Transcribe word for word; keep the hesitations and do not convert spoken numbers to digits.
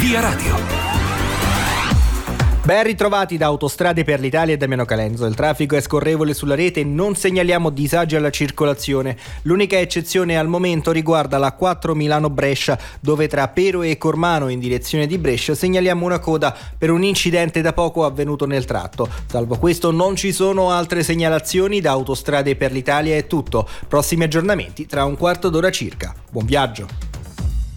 Via Radio. Ben ritrovati da Autostrade per l'Italia e Damiano Calenzo. Il traffico è scorrevole sulla rete e non segnaliamo disagi alla circolazione. L'unica eccezione al momento riguarda la quattro Milano-Brescia, dove tra Pero e Cormano in direzione di Brescia segnaliamo una coda per un incidente da poco avvenuto nel tratto. Salvo questo non ci sono altre segnalazioni. Da Autostrade per l'Italia è tutto. Prossimi aggiornamenti tra un quarto d'ora circa. Buon viaggio.